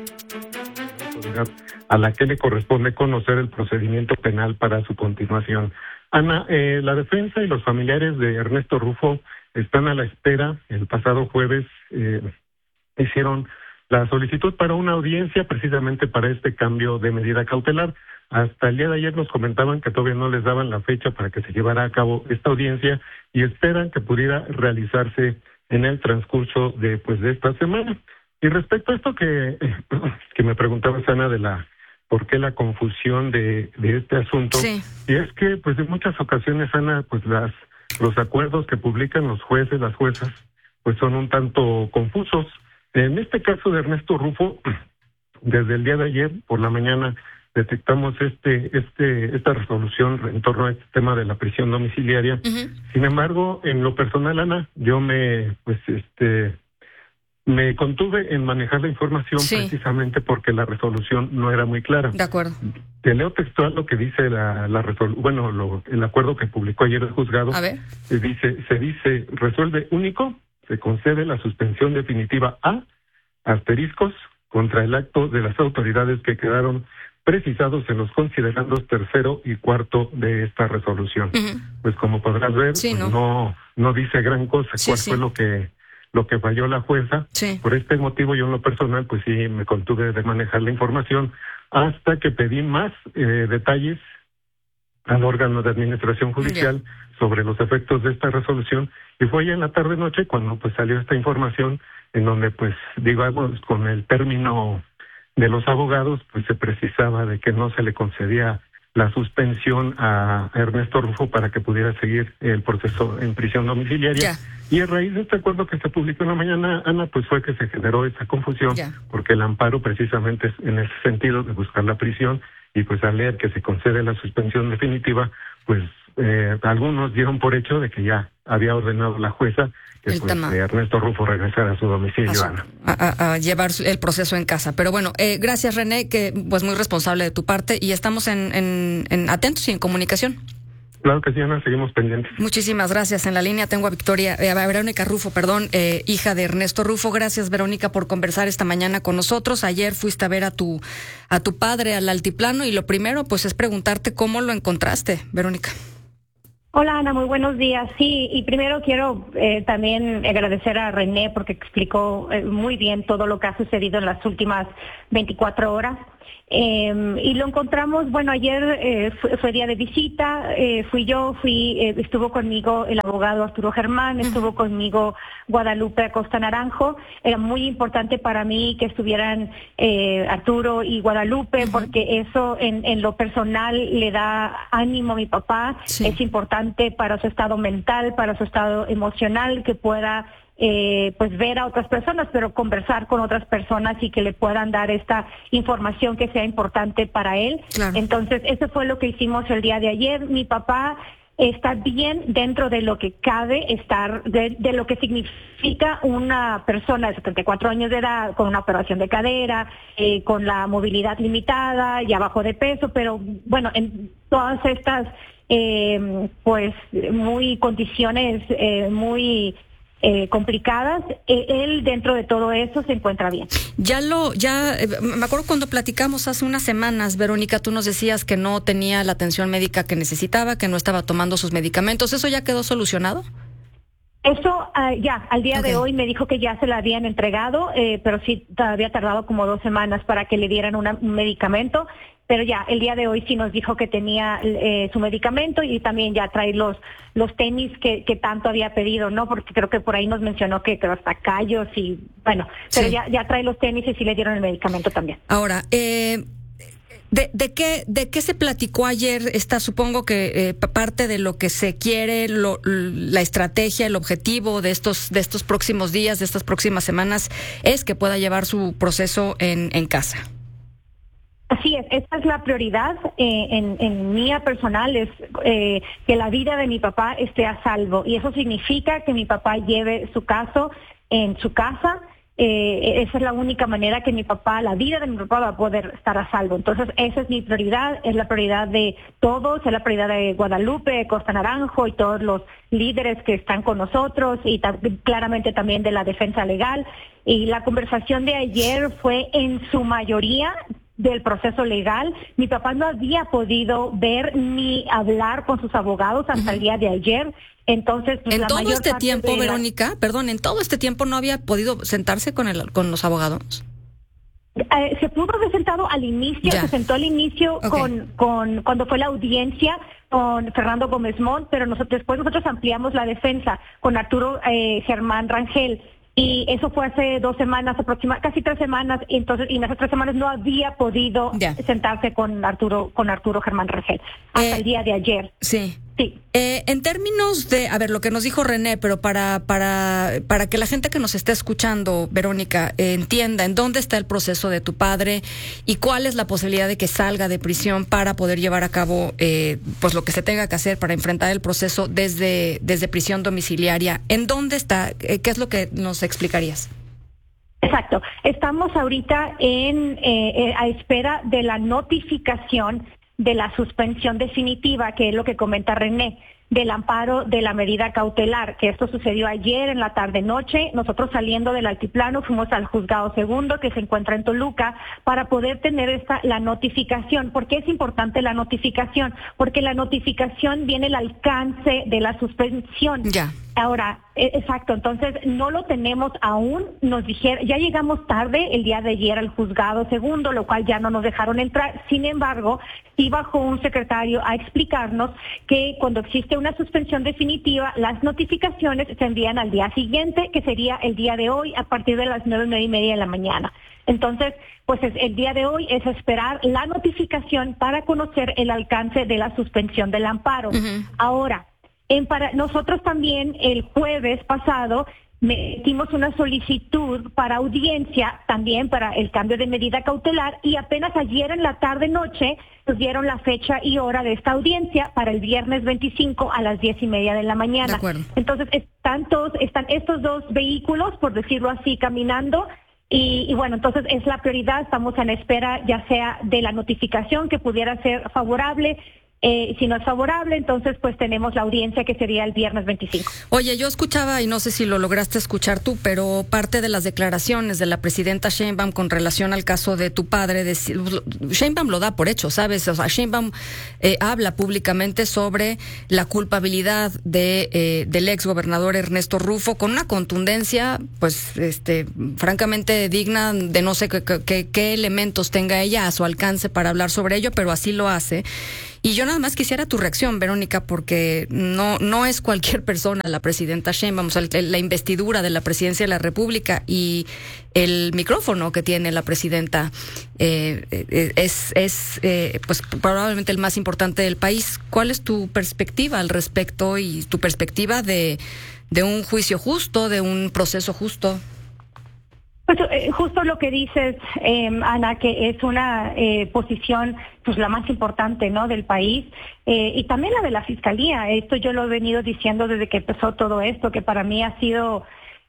a la que le corresponde conocer el procedimiento penal para su continuación. Ana, la defensa y los familiares de Ernesto Rufo están a la espera. El pasado jueves hicieron la solicitud para una audiencia precisamente para este cambio de medida cautelar. Hasta el día de ayer nos comentaban que todavía no les daban la fecha para que se llevara a cabo esta audiencia y esperan que pudiera realizarse en el transcurso de esta semana. Y respecto a esto que me preguntabas, Ana, de por qué la confusión de este asunto, sí. Y es que en muchas ocasiones, Ana, los acuerdos que publican los jueces, las juezas, son un tanto confusos. En este caso de Ernesto Rufo, desde el día de ayer por la mañana detectamos esta resolución en torno a este tema de la prisión domiciliaria. Uh-huh. Sin embargo, en lo personal, Ana, yo me contuve en manejar la información, sí, precisamente porque la resolución no era muy clara. De acuerdo. Te leo textual lo que dice el acuerdo que publicó ayer el juzgado. A ver. Se dice, resuelve único, se concede la suspensión definitiva a asteriscos contra el acto de las autoridades que quedaron precisados en los considerandos tercero y cuarto de esta resolución. Uh-huh. Como podrás ver, sí, no dice gran cosa. Sí, ¿Cuál fue lo que falló la jueza? Sí. Por este motivo yo en lo personal sí me contuve de manejar la información hasta que pedí más detalles al órgano de administración judicial sobre los efectos de esta resolución, y fue ya en la tarde-noche cuando salió esta información en donde digamos con el término de los abogados se precisaba de que no se le concedía la suspensión a Ernesto Rufo para que pudiera seguir el proceso en prisión domiciliaria. Y a raíz de este acuerdo que se publicó en la mañana, Ana, fue que se generó esa confusión, porque el amparo precisamente es en ese sentido de buscar la prisión, y al leer que se concede la suspensión definitiva, algunos dieron por hecho de que ya había ordenado la jueza que Ernesto Rufo regresara a su domicilio, Ana. A llevar el proceso en casa. Pero bueno, gracias, René, que muy responsable de tu parte, y estamos en atentos y en comunicación. Claro que sí, Ana, seguimos pendientes. Muchísimas gracias. En la línea tengo a Verónica Rufo, hija de Ernesto Rufo. Gracias, Verónica, por conversar esta mañana con nosotros. Ayer fuiste a ver a tu padre al altiplano, y lo primero es preguntarte cómo lo encontraste, Verónica. Hola, Ana, muy buenos días. Sí, y primero quiero también agradecer a René porque explicó muy bien todo lo que ha sucedido en las últimas 24 horas. Y lo encontramos, ayer fue día de visita, estuvo conmigo el abogado Arturo Germán, estuvo conmigo Guadalupe Acosta Naranjo. Era muy importante para mí que estuvieran Arturo y Guadalupe, porque eso en lo personal le da ánimo a mi papá. Sí. Es importante para su estado mental, para su estado emocional, que pueda ver a otras personas, pero conversar con otras personas y que le puedan dar esta información que sea importante para él. Claro. Entonces, eso fue lo que hicimos el día de ayer. Mi papá está bien dentro de lo que cabe estar, de lo que significa una persona de 74 años de edad, con una operación de cadera, con la movilidad limitada y abajo de peso, pero en todas estas muy condiciones muy complicadas, él dentro de todo eso se encuentra bien. Me acuerdo cuando platicamos hace unas semanas, Verónica, tú nos decías que no tenía la atención médica que necesitaba, que no estaba tomando sus medicamentos. ¿Eso ya quedó solucionado? Eso al día de hoy me dijo que ya se la habían entregado, pero sí había tardado como 2 semanas para que le dieran un medicamento. Pero ya, el día de hoy sí nos dijo que tenía su medicamento, y también ya trae los tenis que tanto había pedido, ¿no? Porque creo que por ahí nos mencionó que hasta callos y pero sí. ya trae los tenis y sí le dieron el medicamento también. Ahora, ¿de qué se platicó ayer? Supongo que parte de lo que se quiere, la estrategia, el objetivo de estos próximos días, de estas próximas semanas, es que pueda llevar su proceso en casa. Así es, esta es la prioridad en mía personal, es que la vida de mi papá esté a salvo, y eso significa que mi papá lleve su caso en su casa, esa es la única manera que la vida de mi papá va a poder estar a salvo. Entonces, esa es mi prioridad, es la prioridad de todos, es la prioridad de Guadalupe, Costa Naranjo y todos los líderes que están con nosotros y claramente también de la defensa legal. Y la conversación de ayer fue en su mayoría del proceso legal. Mi papá no había podido ver ni hablar con sus abogados hasta el día de ayer. Entonces, pues, en todo este tiempo, Verónica, en todo este tiempo no había podido sentarse con los abogados. Se pudo haber sentado al inicio, se sentó al inicio con cuando fue la audiencia con Fernando Gómez Montt, pero después nosotros ampliamos la defensa con Arturo Germán Rangel. Y eso fue hace 2 semanas, casi 3 semanas, y en esas 3 semanas no había podido sentarse con Arturo Germán Rangel hasta el día de ayer. Sí. En términos de, lo que nos dijo René, pero para que la gente que nos esté escuchando, Verónica, entienda en dónde está el proceso de tu padre y cuál es la posibilidad de que salga de prisión para poder llevar a cabo pues lo que se tenga que hacer para enfrentar el proceso desde prisión domiciliaria. ¿En dónde está? ¿Qué es lo que nos explicarías? Exacto. Estamos ahorita a espera de la notificación de la suspensión definitiva, que es lo que comenta René, del amparo de la medida cautelar, que esto sucedió ayer en la tarde-noche. Nosotros saliendo del altiplano fuimos al juzgado segundo, que se encuentra en Toluca, para poder tener la notificación. ¿Por qué es importante la notificación? Porque la notificación viene el alcance de la suspensión. Ya. Ahora, exacto, entonces no lo tenemos aún, nos dijeron, ya llegamos tarde el día de ayer al juzgado segundo, lo cual ya no nos dejaron entrar. Sin embargo, sí bajó un secretario a explicarnos que cuando existe una suspensión definitiva, las notificaciones se envían al día siguiente, que sería el día de hoy, a partir de las 9:30 de la mañana. Entonces, pues el día de hoy es esperar la notificación para conocer el alcance de la suspensión del amparo. Uh-huh. Ahora, nosotros también el jueves pasado metimos una solicitud para audiencia, también para el cambio de medida cautelar, y apenas ayer en la tarde-noche nos dieron la fecha y hora de esta audiencia para el viernes 25 a las 10:30 de la mañana. De acuerdo. Entonces están estos 2 vehículos, por decirlo así, caminando. Y bueno, entonces es la prioridad, estamos en espera ya sea de la notificación que pudiera ser favorable. Si no es favorable, entonces pues tenemos la audiencia que sería el viernes 25. Oye, yo escuchaba, y no sé si lo lograste escuchar tú, pero parte de las declaraciones de la presidenta Sheinbaum con relación al caso de tu padre, Sheinbaum lo da por hecho, ¿sabes? O sea, Sheinbaum habla públicamente sobre la culpabilidad del ex gobernador Ernesto Rufo con una contundencia, pues, francamente digna de no sé qué elementos tenga ella a su alcance para hablar sobre ello, pero así lo hace. Y yo nada más quisiera tu reacción, Verónica, porque no es cualquier persona la presidenta Sheinbaum, o sea, la investidura de la presidencia de la República y el micrófono que tiene la presidenta es pues probablemente el más importante del país. ¿Cuál es tu perspectiva al respecto y tu perspectiva de un juicio justo, de un proceso justo? Pues justo lo que dices, Ana, que es una posición pues la más importante, ¿no?, del país, y también la de la Fiscalía. Esto yo lo he venido diciendo desde que empezó todo esto, que para mí ha sido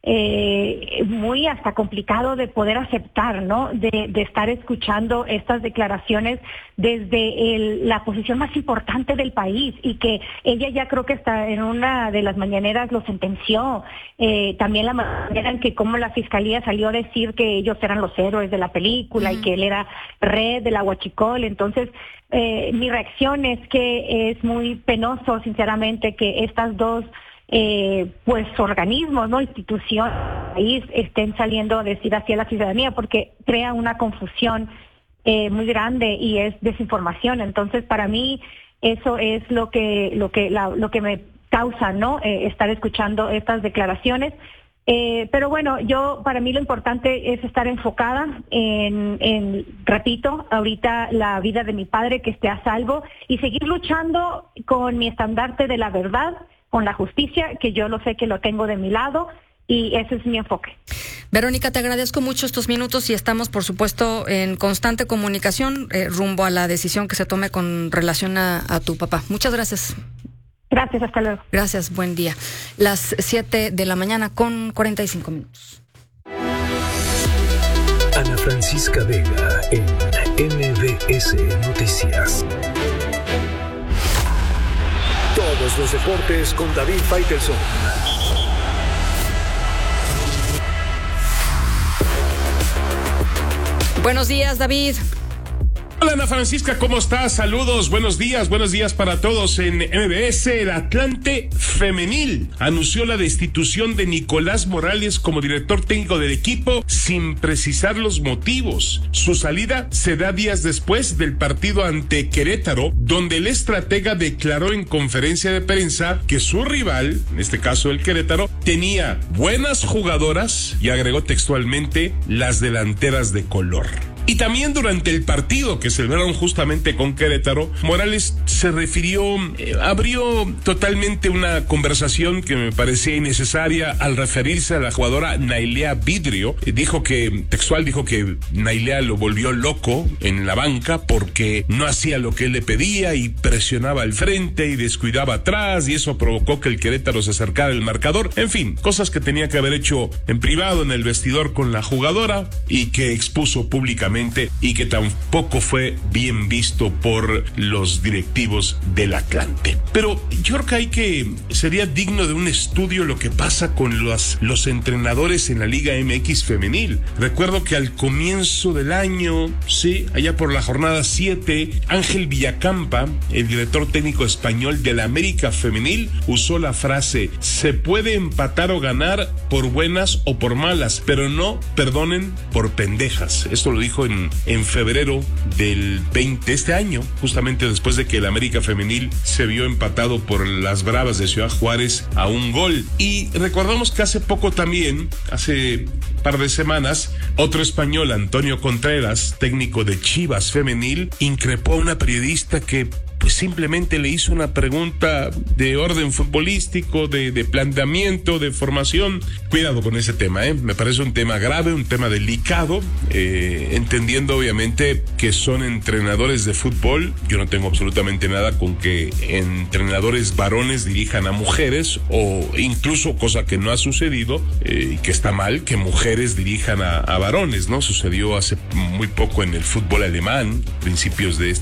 muy hasta complicado de poder aceptar, ¿no?, de estar escuchando estas declaraciones desde la posición más importante del país, y que ella ya creo que está en una de las mañaneras lo sentenció. También la manera en que como la Fiscalía salió a decir que ellos eran los héroes de la película. Uh-huh. Y que él era red de la huachicol. Entonces, mi reacción es que es muy penoso, sinceramente, que estas dos pues organismos, no instituciones, país estén saliendo a decir así a la ciudadanía, porque crea una confusión muy grande y es desinformación. Entonces, para mí eso es lo que me causa, ¿no?, estar escuchando estas declaraciones. Pero bueno, para mí lo importante es estar enfocada repito, ahorita la vida de mi padre, que esté a salvo, y seguir luchando con mi estandarte de la verdad, con la justicia, que yo lo sé que lo tengo de mi lado, y ese es mi enfoque. Verónica, te agradezco mucho estos minutos y estamos, por supuesto, en constante comunicación rumbo a la decisión que se tome con relación a tu papá. Muchas gracias. Gracias, hasta luego. Gracias, buen día. Las 7:45 a.m. Francisca Vega en MBS Noticias. Todos los deportes con David Faitelson. Buenos días, David. Hola, Ana Francisca, ¿cómo estás? Saludos, buenos días para todos. En MBS, el Atlante Femenil anunció la destitución de Nicolás Morales como director técnico del equipo sin precisar los motivos. Su salida se da días después del partido ante Querétaro, donde el estratega declaró en conferencia de prensa que su rival, en este caso el Querétaro, tenía buenas jugadoras y agregó textualmente las delanteras de color. Y también durante el partido que celebraron justamente con Querétaro, Morales se refirió, abrió totalmente una conversación que me parecía innecesaria al referirse a la jugadora Nailea Vidrio. Dijo que Nailea lo volvió loco en la banca porque no hacía lo que él le pedía y presionaba al frente y descuidaba atrás, y eso provocó que el Querétaro se acercara al marcador. En fin, cosas que tenía que haber hecho en privado en el vestidor con la jugadora y que expuso públicamente y que tampoco fue bien visto por los directivos del Atlante. Pero yo creo que sería digno de un estudio lo que pasa con los entrenadores en la Liga MX femenil. Recuerdo que al comienzo del año, sí, allá por la jornada 7, Ángel Villacampa, el director técnico español de la América femenil, usó la frase: se puede empatar o ganar por buenas o por malas, pero no perdonen por pendejas. Esto lo dijo en febrero del 20 este año, justamente después de que el América femenil se vio empatado por las Bravas de Ciudad Juárez a 1 gol. Y recordamos que hace poco también, hace par de semanas, otro español, Antonio Contreras, técnico de Chivas femenil, increpó a una periodista que pues simplemente le hizo una pregunta de orden futbolístico, de planteamiento, de formación. Cuidado con ese tema, me parece un tema grave, un tema delicado, entendiendo obviamente que son entrenadores de fútbol. Yo no tengo absolutamente nada con que entrenadores varones dirijan a mujeres, o incluso, cosa que no ha sucedido, y que está mal, que mujeres dirijan a varones, ¿no? Sucedió hace muy poco en el fútbol alemán, principios del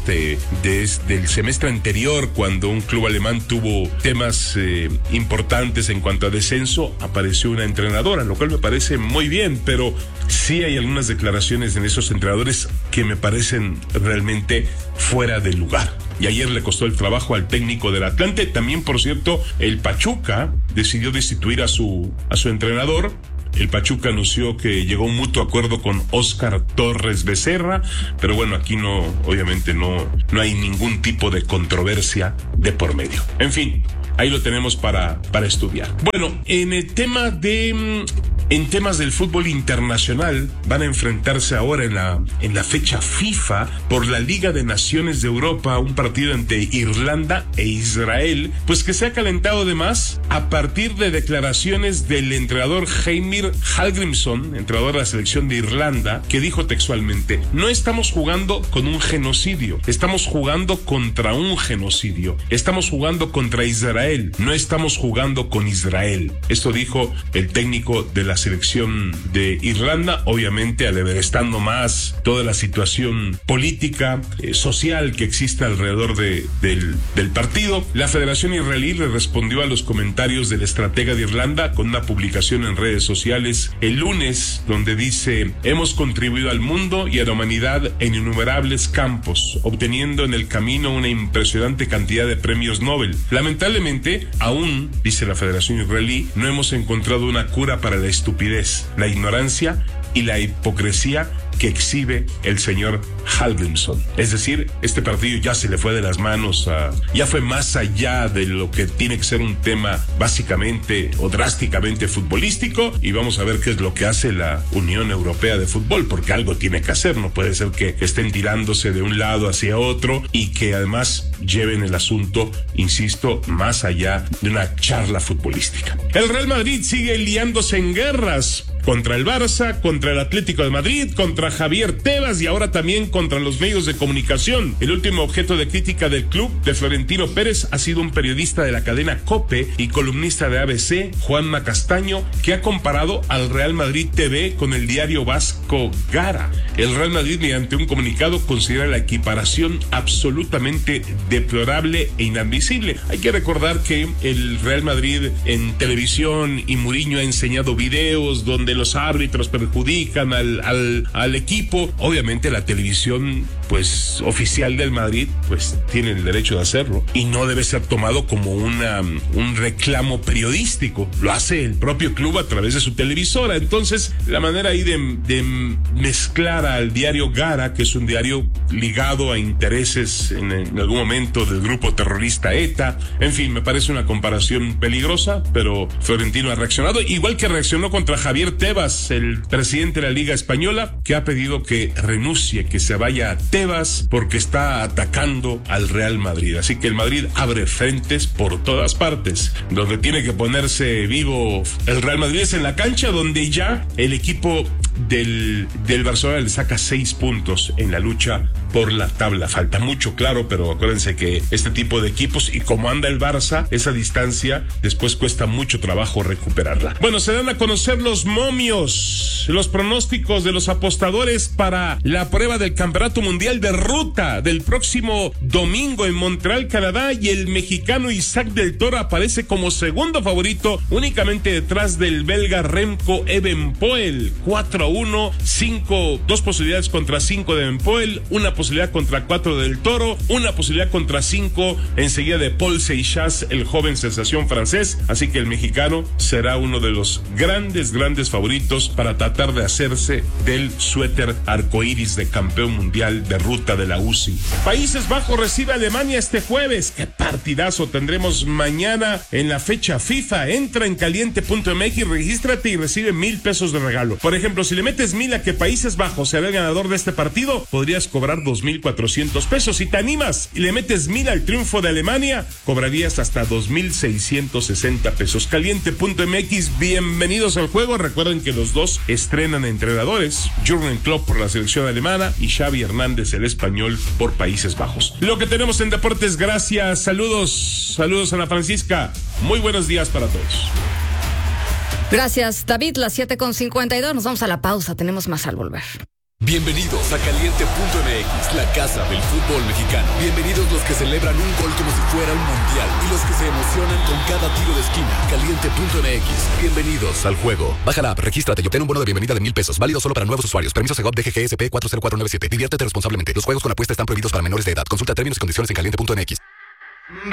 semestre anterior, cuando un club alemán tuvo temas importantes en cuanto a descenso, apareció una entrenadora, lo cual me parece muy bien, pero sí hay algunas declaraciones en esos entrenadores que me parecen realmente fuera de lugar. Y ayer le costó el trabajo al técnico del Atlante. También, por cierto, el Pachuca decidió destituir a su entrenador. El Pachuca anunció que llegó a un mutuo acuerdo con Óscar Torres Becerra, pero bueno, aquí obviamente no hay ningún tipo de controversia de por medio. En fin, ahí lo tenemos para estudiar. Bueno, en temas del fútbol internacional, van a enfrentarse ahora en la fecha FIFA por la Liga de Naciones de Europa, un partido entre Irlanda e Israel, pues que se ha calentado de más a partir de declaraciones del entrenador Heimir Hallgrímsson, entrenador de la selección de Irlanda, que dijo textualmente: no estamos jugando con un genocidio, estamos jugando contra un genocidio, estamos jugando contra Israel, no estamos jugando con Israel. Esto dijo el técnico de la selección de Irlanda, obviamente aleverestando más toda la situación política, social que existe alrededor del partido. La Federación Israelí le respondió a los comentarios del estratega de Irlanda con una publicación en redes sociales el lunes, donde dice: hemos contribuido al mundo y a la humanidad en innumerables campos, obteniendo en el camino una impresionante cantidad de premios Nobel. Lamentablemente, aún, dice la Federación Israelí, no hemos encontrado una cura para la estupidez, la ignorancia y la hipocresía que exhibe el señor Hallgrímsson. Es decir, este partido ya se le fue de las manos, ya fue más allá de lo que tiene que ser un tema básicamente o drásticamente futbolístico, y vamos a ver qué es lo que hace la Unión Europea de Fútbol, porque algo tiene que hacer. No puede ser que estén tirándose de un lado hacia otro y que además lleven el asunto, insisto, más allá de una charla futbolística. El Real Madrid sigue liándose en guerras contra el Barça, contra el Atlético de Madrid, contra Javier Tebas y ahora también contra los medios de comunicación. El último objeto de crítica del club de Florentino Pérez ha sido un periodista de la cadena COPE y columnista de ABC, Juanma Castaño, que ha comparado al Real Madrid TV con el diario vasco Gara. El Real Madrid, mediante un comunicado, considera la equiparación absolutamente deplorable e inadmisible. Hay que recordar que el Real Madrid en televisión y Mourinho ha enseñado videos donde los árbitros perjudican al equipo. Obviamente la televisión pues oficial del Madrid pues tiene el derecho de hacerlo y no debe ser tomado como un reclamo periodístico. Lo hace el propio club a través de su televisora. Entonces la manera ahí de mezclar al diario Gara, que es un diario ligado a intereses en algún momento del grupo terrorista ETA, en fin, me parece una comparación peligrosa, pero Florentino ha reaccionado, igual que reaccionó contra Javier Tebas, el presidente de la Liga Española, que ha pedido que renuncie, que se vaya a Tebas porque está atacando al Real Madrid. Así que el Madrid abre frentes por todas partes. Donde tiene que ponerse vivo el Real Madrid es en la cancha, donde ya el equipo del Barcelona le saca 6 puntos en la lucha por la tabla. Falta mucho, claro, pero acuérdense que este tipo de equipos, y como anda el Barça, esa distancia después cuesta mucho trabajo recuperarla. Bueno, se dan a conocer los momios, los pronósticos de los apostadores para la prueba del Campeonato Mundial de Ruta del próximo domingo en Montreal, Canadá, y el mexicano Isaac del Toro aparece como segundo favorito, únicamente detrás del belga Remco Evenepoel. 4-1, 2 posibilidades contra 5 de Evenepoel, una posibilidad contra 4 del Toro, una posibilidad contra 5 enseguida de Paul Seixas, el joven sensación francés. Así que el mexicano será uno de los grandes favoritos para tratar de hacerse del suéter arcoíris de campeón mundial de ruta de la UCI. Países Bajos recibe a Alemania este jueves. ¡Qué partidazo tendremos mañana en la fecha FIFA! Entra en caliente.mx, regístrate y recibe $1,000 de regalo. Por ejemplo, si le metes 1,000 a que Países Bajos será el ganador de este partido, podrías cobrar $2,400. Si te animas y le metes 1,000 al triunfo de Alemania, cobrarías hasta $2,660. Caliente.mx, bienvenidos al juego. Recuerden que los dos estrenan entrenadores, Jürgen Klopp por la selección alemana y Xavi Hernández, el español, por Países Bajos. Lo que tenemos en deportes, gracias, saludos Ana Francisca, muy buenos días para todos. Gracias, David, las 7:52, nos vamos a la pausa, tenemos más al volver. Bienvenidos a Caliente.mx, la casa del fútbol mexicano. Bienvenidos los que celebran un gol como si fuera un mundial y los que se emocionan con cada tiro de esquina. Caliente.mx, bienvenidos al juego. Baja la app, regístrate y obtén un bono de bienvenida de $1,000. Válido solo para nuevos usuarios. Permiso Segov DGGSP 40497. Diviértete responsablemente. Los juegos con apuesta están prohibidos para menores de edad. Consulta términos y condiciones en Caliente.mx.